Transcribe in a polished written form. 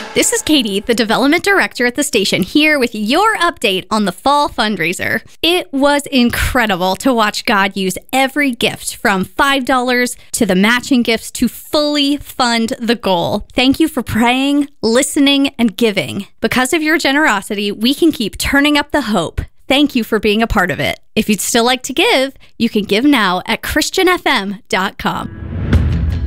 This is Katie, the development director at the station, here with your update on the fall fundraiser. It was incredible to watch God use every gift from $5 to the matching gifts to fully fund the goal. Thank you for praying, listening, and giving. Because of your generosity, we can keep turning up the hope. Thank you for being a part of it. If you'd still like to give, you can give now at christianfm.com.